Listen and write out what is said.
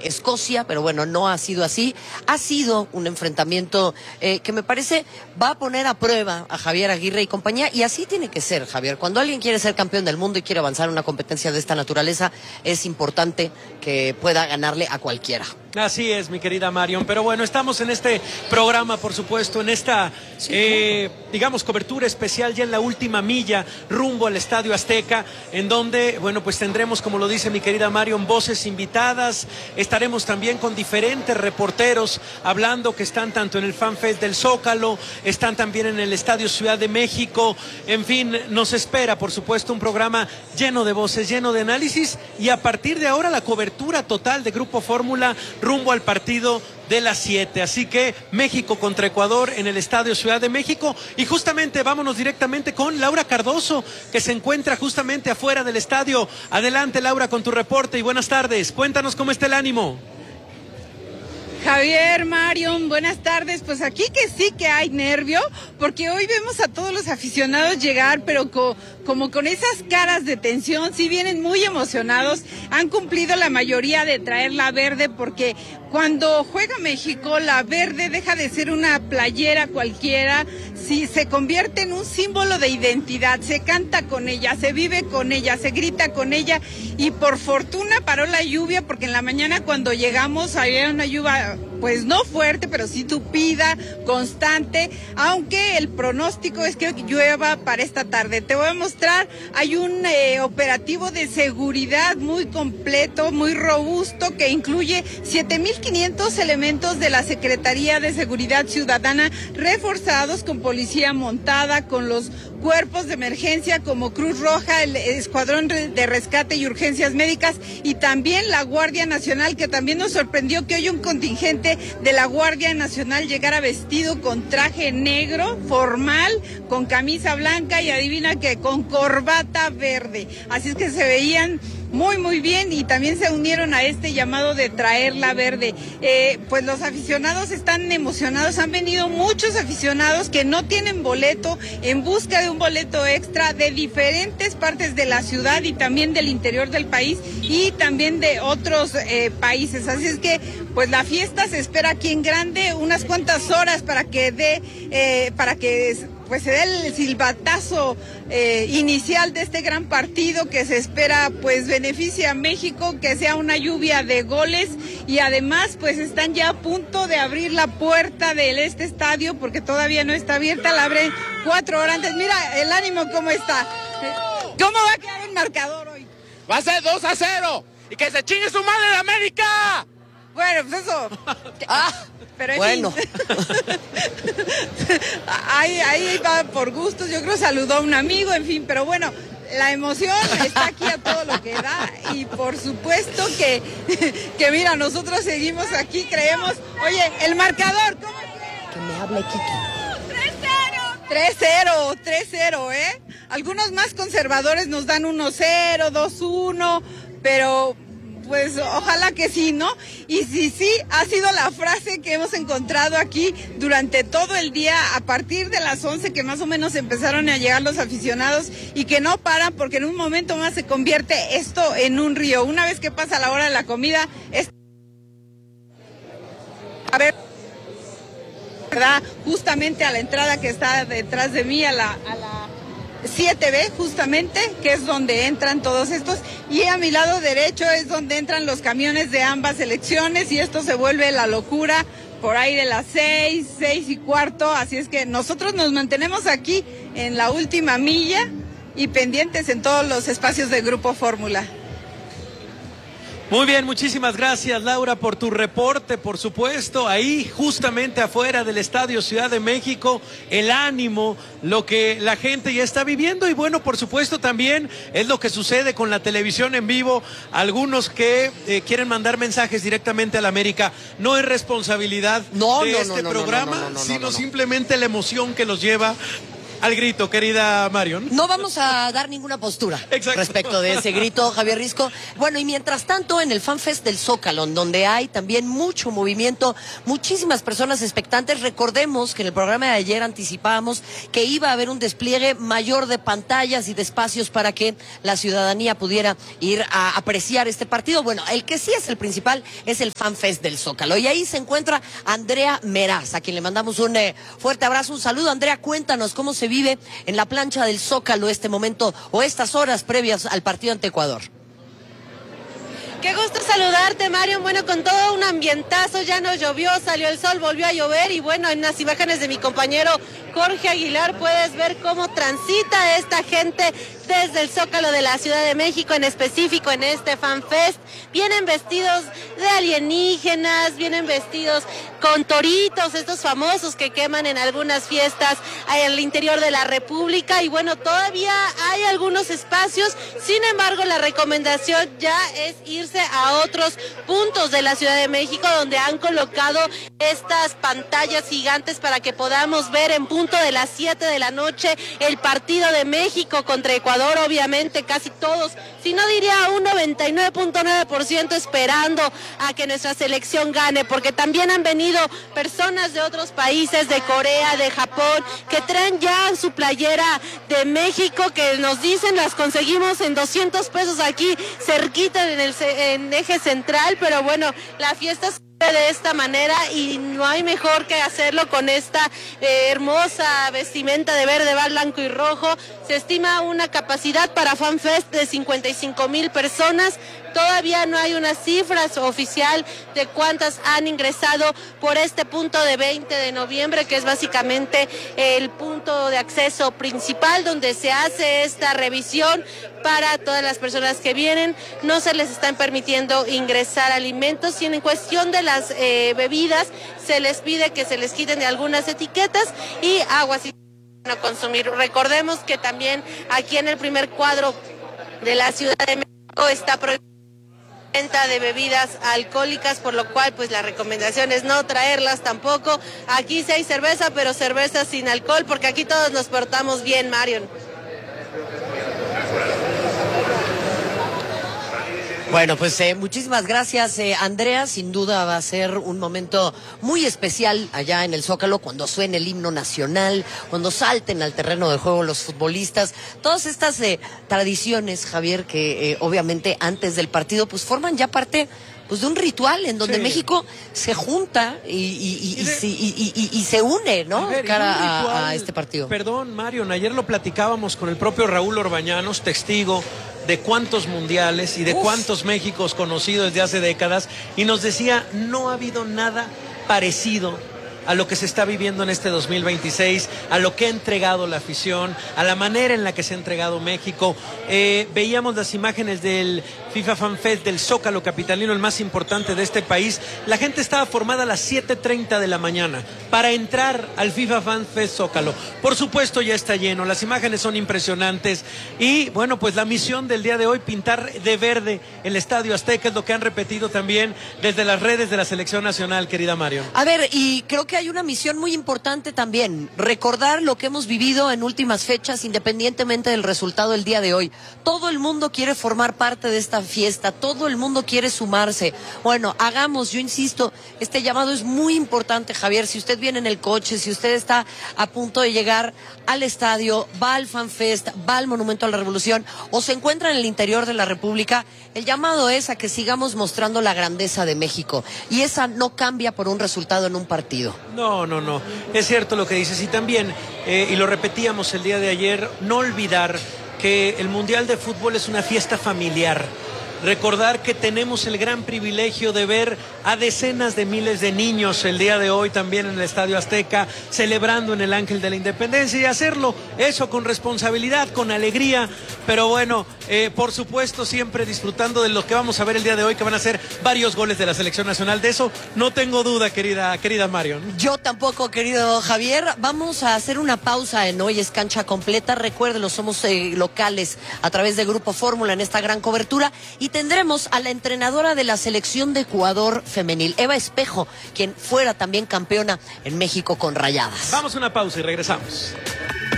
Escocia, pero bueno, no ha sido así. Ha sido un enfrentamiento que me parece va a poner a prueba a Javier Aguirre y compañía, y así tiene que ser, Javier. Cuando alguien quiere ser campeón del mundo y quiere avanzar en una competencia de esta naturaleza, es importante que pueda ganarle a cualquiera. Así es, mi querida Marion, pero bueno, estamos en este programa, por supuesto, en esta, digamos, cobertura especial ya en la última milla rumbo al Estadio Azteca, en donde, bueno, pues tendremos, como lo dice mi querida Marion, voces invitadas, estaremos también con diferentes reporteros hablando que están tanto en el FanFest del Zócalo, están también en el Estadio Ciudad de México, en fin, nos espera, por supuesto, un programa lleno de voces, lleno de análisis, y a partir de ahora la cobertura total de Grupo Fórmula rumbo al partido de las 7, así que México contra Ecuador en el Estadio Ciudad de México, y justamente vámonos directamente con Laura Cardoso, que se encuentra justamente afuera del estadio. Adelante, Laura, con tu reporte y buenas tardes, cuéntanos cómo está el ánimo. Javier, Marion, buenas tardes. Pues aquí que sí que hay nervio, porque hoy vemos a todos los aficionados llegar, pero como con esas caras de tensión, sí vienen muy emocionados. Han cumplido la mayoría de traer la verde, porque cuando juega México, la verde deja de ser una playera cualquiera, sí, se convierte en un símbolo de identidad. Se canta con ella, se vive con ella, se grita con ella, y por fortuna paró la lluvia, porque en la mañana cuando llegamos había una lluvia pues no fuerte, pero sí tupida, constante, aunque el pronóstico es que llueva para esta tarde. Te voy a mostrar, hay un operativo de seguridad muy completo, muy robusto, que incluye 7,500 elementos de la Secretaría de Seguridad Ciudadana, reforzados con policía montada, con los cuerpos de emergencia como Cruz Roja, el Escuadrón de Rescate y Urgencias Médicas, y también la Guardia Nacional, que también nos sorprendió que hoy un contingente de la Guardia Nacional llegara vestido con traje negro, formal, con camisa blanca y adivina que con corbata verde. Así es que se veían muy bien, y también se unieron a este llamado de traer la verde. Pues los aficionados están emocionados, han venido muchos aficionados que no tienen boleto, en busca de un boleto extra, de diferentes partes de la ciudad y también del interior del país y también de otros países. Así es que pues la fiesta se espera aquí en grande, unas cuantas horas para que pues se dé el silbatazo inicial de este gran partido que se espera pues beneficie a México, que sea una lluvia de goles, y además pues están ya a punto de abrir la puerta de este estadio, porque todavía no está abierta, la abren 4 horas antes. Mira el ánimo cómo está. ¿Cómo va a quedar el marcador hoy? Va a ser 2-0 y que se chingue su madre de América. Bueno, pues eso. Pero en bueno. fin. ahí va por gustos, yo creo saludó a un amigo, en fin, pero bueno, la emoción está aquí a todo lo que da, y por supuesto que mira, nosotros seguimos aquí, creemos. Oye, el marcador, ¿cómo es? Que me hable Kiki. 3-0, ¿eh? Algunos más conservadores nos dan 1-0, 2-1, pero pues ojalá que sí, ¿no? Y sí, ha sido la frase que hemos encontrado aquí durante todo el día, a partir de las 11 que más o menos empezaron a llegar los aficionados, y que no paran, porque en un momento más se convierte esto en un río. Una vez que pasa la hora de la comida, a ver, ¿verdad? Justamente a la entrada que está detrás de mí, a la 7B, justamente, que es donde entran todos estos, y a mi lado derecho es donde entran los camiones de ambas selecciones, y esto se vuelve la locura por ahí de las 6:15, así es que nosotros nos mantenemos aquí en la última milla y pendientes en todos los espacios del Grupo Fórmula. Muy bien, muchísimas gracias, Laura, por tu reporte, por supuesto, ahí justamente afuera del Estadio Ciudad de México, el ánimo, lo que la gente ya está viviendo, y bueno, por supuesto también es lo que sucede con la televisión en vivo, algunos que quieren mandar mensajes directamente a la América. No es responsabilidad de este programa, sino simplemente la emoción que los lleva al grito, querida Marion. No vamos a dar ninguna postura respecto de ese grito, Javier Risco. Bueno, y mientras tanto, en el FanFest del Zócalo, donde hay también mucho movimiento, muchísimas personas expectantes. Recordemos que en el programa de ayer anticipábamos que iba a haber un despliegue mayor de pantallas y de espacios para que la ciudadanía pudiera ir a apreciar este partido. Bueno, el que sí es el principal es el FanFest del Zócalo. Y ahí se encuentra Andrea Meraz, a quien le mandamos un fuerte abrazo, un saludo. Andrea, cuéntanos cómo se vive en la plancha del Zócalo este momento o estas horas previas al partido ante Ecuador. Qué gusto saludarte, Mario. Bueno, con todo un ambientazo, ya no llovió, salió el sol, volvió a llover y bueno, en las imágenes de mi compañero Jorge Aguilar puedes ver cómo transita esta gente desde el Zócalo de la Ciudad de México, en específico en este FanFest. Vienen vestidos de alienígenas, vienen vestidos con toritos, estos famosos que queman en algunas fiestas al interior de la República. Y bueno, todavía hay algunos espacios, sin embargo, la recomendación ya es irse a otros puntos de la Ciudad de México, donde han colocado estas pantallas gigantes para que podamos ver en punto de las 7 de la noche el partido de México contra Ecuador. Obviamente casi todos, si no diría un 99.9% esperando a que nuestra selección gane, porque también han venido personas de otros países, de Corea, de Japón, que traen ya su playera de México, que nos dicen las conseguimos en 200 pesos aquí cerquita en Eje Central, pero bueno, la fiesta de esta manera y no hay mejor que hacerlo con esta hermosa vestimenta de verde, blanco y rojo. Se estima una capacidad para FanFest de 55,000 personas. Todavía no hay una cifra oficial de cuántas han ingresado por este punto de 20 de noviembre, que es básicamente el punto de acceso principal donde se hace esta revisión para todas las personas que vienen. No se les están permitiendo ingresar alimentos y en cuestión de las bebidas se les pide que se les quiten de algunas etiquetas y aguas y no consumir. Recordemos que también aquí en el primer cuadro de la Ciudad de México está prohibido venta de bebidas alcohólicas, por lo cual pues la recomendación es no traerlas tampoco. Aquí sí hay cerveza, pero cerveza sin alcohol, porque aquí todos nos portamos bien, Marion. Bueno, pues muchísimas gracias, Andrea. Sin duda va a ser un momento muy especial allá en el Zócalo cuando suene el himno nacional, cuando salten al terreno de juego los futbolistas. Todas estas tradiciones, Javier, que obviamente antes del partido pues forman ya parte pues de un ritual en donde México se junta y se une, ¿no? Cara a este partido. Perdón, Marion, ayer lo platicábamos con el propio Raúl Orbañanos, testigo de cuántos mundiales y de cuántos Méxicos conocidos desde hace décadas, y nos decía, no ha habido nada parecido a lo que se está viviendo en este 2026, a lo que ha entregado la afición, a la manera en la que se ha entregado México. Veíamos las imágenes del FIFA FanFest del Zócalo capitalino, el más importante de este país. La gente estaba formada a las 7:30 de la mañana para entrar al FIFA FanFest Zócalo. Por supuesto ya está lleno, las imágenes son impresionantes y bueno, pues la misión del día de hoy, pintar de verde el Estadio Azteca, es lo que han repetido también desde las redes de la Selección Nacional, querida Marion. A ver, y creo que hay una misión muy importante también, recordar lo que hemos vivido en últimas fechas, independientemente del resultado del día de hoy. Todo el mundo quiere formar parte de esta fiesta, todo el mundo quiere sumarse. Bueno, hagamos, yo insisto, este llamado es muy importante, Javier. Si usted viene en el coche, si usted está a punto de llegar al estadio, va al FanFest, va al Monumento a la Revolución o se encuentra en el interior de la República, el llamado es a que sigamos mostrando la grandeza de México y esa no cambia por un resultado en un partido. No, es cierto lo que dices y también, y lo repetíamos el día de ayer, no olvidar que el Mundial de Fútbol es una fiesta familiar. Recordar que tenemos el gran privilegio de ver a decenas de miles de niños el día de hoy también en el Estadio Azteca, celebrando en el Ángel de la Independencia y hacerlo eso con responsabilidad, con alegría, pero bueno, por supuesto siempre disfrutando de lo que vamos a ver el día de hoy, que van a ser varios goles de la Selección Nacional. De eso no tengo duda, querida Marion. Yo tampoco, querido Javier. Vamos a hacer una pausa en Hoy es Cancha Completa. Recuérdenlo, somos locales a través de Grupo Fórmula en esta gran cobertura y tendremos a la entrenadora de la selección de Ecuador femenil, Eva Espejo, quien fuera también campeona en México con Rayadas. Vamos a una pausa y regresamos.